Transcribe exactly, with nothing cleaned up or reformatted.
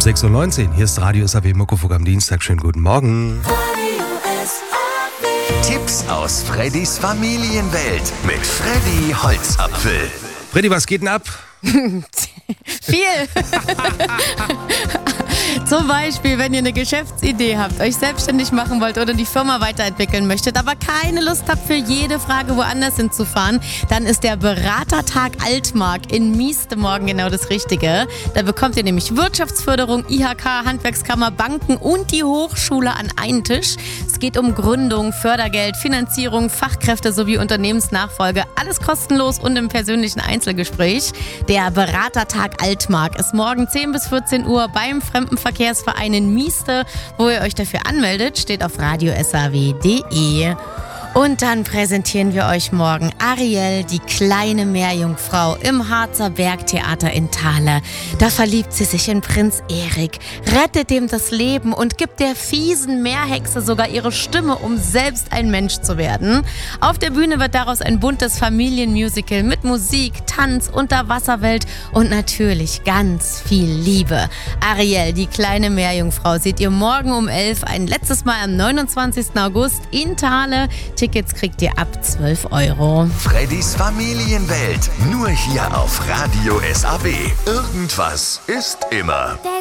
sechs Uhr neunzehn. Hier ist Radio S A W Muckefuck am Dienstag. Schönen guten Morgen. Tipps aus Freddys Familienwelt mit Freddy Holzapfel. Freddy, was geht denn ab? Viel. Zum Beispiel, wenn ihr eine Geschäftsidee habt, euch selbstständig machen wollt oder die Firma weiterentwickeln möchtet, aber keine Lust habt, für jede Frage woanders hinzufahren, dann ist der Beratertag Altmark in Mieste morgen genau das Richtige. Da bekommt ihr nämlich Wirtschaftsförderung, I H K, Handwerkskammer, Banken und die Hochschule an einen Tisch. Es geht um Gründung, Fördergeld, Finanzierung, Fachkräfte sowie Unternehmensnachfolge. Alles kostenlos und im persönlichen Einzelgespräch. Der Beratertag Altmark ist morgen zehn bis vierzehn Uhr beim Fremdenverkehrsverein in Mieste. Wo ihr euch dafür anmeldet, steht auf radio s a w punkt d e. Und dann präsentieren wir euch morgen Ariel, die kleine Meerjungfrau im Harzer Bergtheater in Thale. Da verliebt sie sich in Prinz Erik, rettet ihm das Leben und gibt der fiesen Meerhexe sogar ihre Stimme, um selbst ein Mensch zu werden. Auf der Bühne wird daraus ein buntes Familienmusical mit Musik, Tanz, Unterwasserwelt und natürlich ganz viel Liebe. Ariel, die kleine Meerjungfrau, seht ihr morgen um elf, ein letztes Mal am neunundzwanzigsten August in Thale. Tickets kriegt ihr ab zwölf Euro. Freddys Familienwelt, nur hier auf Radio S A W. Irgendwas ist immer.